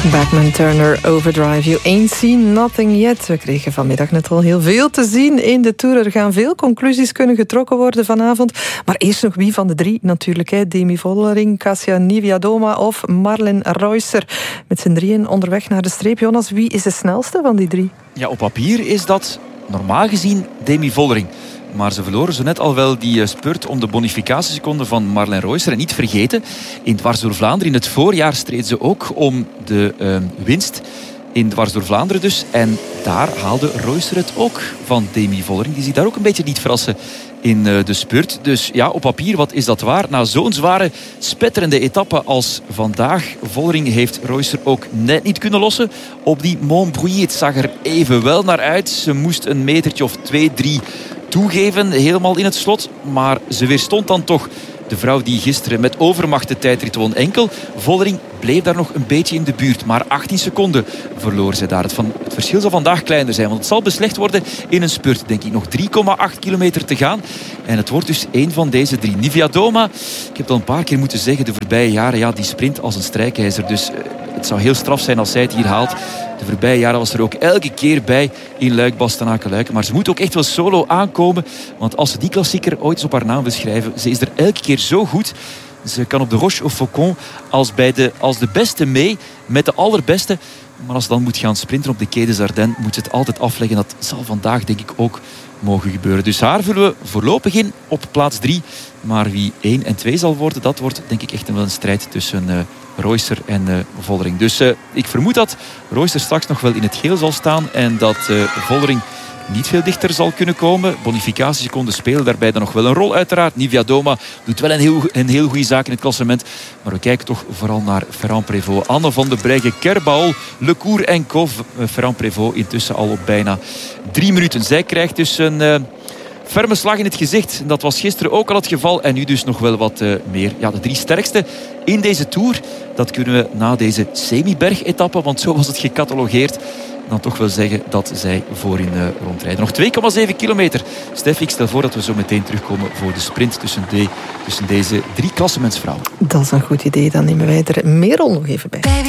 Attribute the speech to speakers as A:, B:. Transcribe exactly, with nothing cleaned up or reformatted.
A: Bachman Turner Overdrive. You ain't seen nothing yet. We kregen vanmiddag net al heel veel te zien in de Tour. Er gaan veel conclusies kunnen getrokken worden vanavond. Maar eerst nog wie van de drie natuurlijk. Hè. Demi Vollering, Kasia Niewiadoma of Marlen Reusser. Met z'n drieën onderweg naar de streep. Jonas, wie is de snelste van die drie?
B: Ja, op papier is dat normaal gezien Demi Vollering. Maar ze verloren zo net al wel die spurt om de bonificatieseconde van Marlen Reusser. En niet vergeten, in Dwars door Vlaanderen in het voorjaar streed ze ook om de uh, winst in Dwars door Vlaanderen dus. En daar haalde Reusser het ook van Demi Vollering. Die zich daar ook een beetje niet verrassen in uh, de spurt. Dus ja, op papier, wat is dat waar? Na zo'n zware, spetterende etappe als vandaag. Vollering heeft Reusser ook net niet kunnen lossen op die Montbrouilly. Het zag er even wel naar uit. Ze moest een metertje of twee, drie toegeven, helemaal in het slot. Maar ze weerstond dan toch de vrouw die gisteren met overmacht de tijdrit won. Enkel Vollering bleef daar nog een beetje in de buurt. Maar achttien seconden verloor ze daar. Het, van, het verschil zal vandaag kleiner zijn. Want het zal beslecht worden in een spurt. Denk ik nog drie komma acht kilometer te gaan. En het wordt dus één van deze drie. Niewiadoma, ik heb het al een paar keer moeten zeggen de voorbije jaren. Ja, die sprint als een strijkijzer. Dus uh, het zou heel straf zijn als zij het hier haalt. De voorbije jaren was er ook elke keer bij in Luik-Bastenaken-Luik. Maar ze moet ook echt wel solo aankomen. Want als ze die klassieker ooit eens op haar naam wil schrijven, ze is er elke keer zo goed. Ze kan op de Roche au Faucon als, bij de, als de beste mee met de allerbeste. Maar als ze dan moet gaan sprinten op de Quai des Ardennes, moet ze het altijd afleggen. Dat zal vandaag denk ik ook mogen gebeuren. Dus haar vullen we voorlopig in op plaats drie. Maar wie één en twee zal worden, dat wordt denk ik echt wel een strijd tussen uh, Reusser en uh, Vollering. Dus uh, ik vermoed dat Reusser straks nog wel in het geel zal staan. En dat uh, Vollering niet veel dichter zal kunnen komen. Bonificatieseconden spelen daarbij dan nog wel een rol uiteraard. Niewiadoma doet wel een heel, een heel goede zaak in het klassement. Maar we kijken toch vooral naar Ferrand-Prévot. Anne van de Breggen, Kerbaol, Lecour en Kov. Ferrand-Prévot intussen al op bijna drie minuten. Zij krijgt dus een uh, ferme slag in het gezicht. Dat was gisteren ook al het geval. En nu dus nog wel wat uh, meer. Ja, de drie sterkste in deze Tour. Dat kunnen we na deze semi-berg-etappe, want zo was het gecatalogeerd, dan toch wel zeggen dat zij voorin uh, rondrijden. Nog twee komma zeven kilometer. Stef, ik stel voor dat we zo meteen terugkomen voor de sprint tussen, de, tussen deze drie klassementsvrouwen.
A: Dat is een goed idee. Dan nemen wij er Merel nog even bij.